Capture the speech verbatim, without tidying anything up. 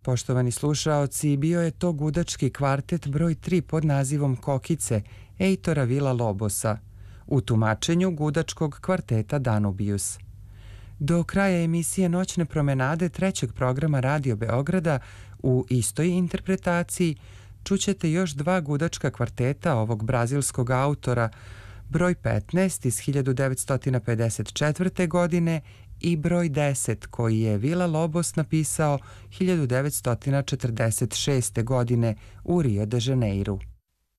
Poštovani slušaoci, bio je to gudački kvartet broj tri pod nazivom Kokice Eitora Villa-Lobosa u tumačenju gudačkog kvarteta Danubius. Do kraja emisije Noćne promenade trećeg programa Radio Beograda u istoj interpretaciji čućete još dva gudačka kvarteta ovog brazilskog autora, broj petnaest iz hiljadu devetsto pedeset četvrte. godine i broj deset koji je Villa-Lobos napisao hiljadu devetsto četrdeset šeste. godine u Rio de Janeiru.